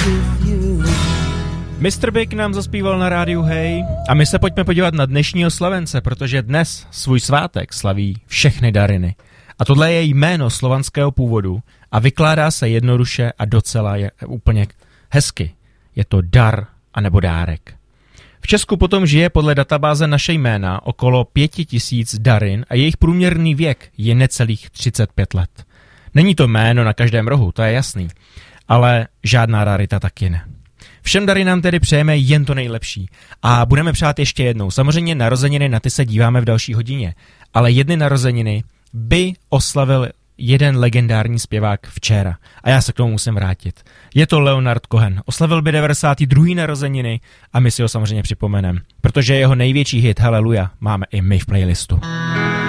Mr. Big nám zaspíval na rádiu Hej a my se pojďme podívat na dnešního slavence, protože dnes svůj svátek slaví všechny Dariny. A tohle je jméno slovanského původu a vykládá se jednoduše a docela úplně hezky. Je to dar anebo dárek. V Česku potom žije podle databáze Naše jména okolo 5000 Darin a jejich průměrný věk je necelých 35 let. Není to jméno na každém rohu, to je jasný, ale žádná rarita taky ne. Všem Darinám tedy přejeme jen to nejlepší a budeme přát ještě jednou. Samozřejmě narozeniny, na ty se díváme v další hodině, ale jedny narozeniny by oslavil jeden legendární zpěvák včera a já se k tomu musím vrátit. Je to Leonard Cohen. Oslavil by 92. narozeniny a my si ho samozřejmě připomeneme, protože jeho největší hit Hallelujah máme i my v playlistu.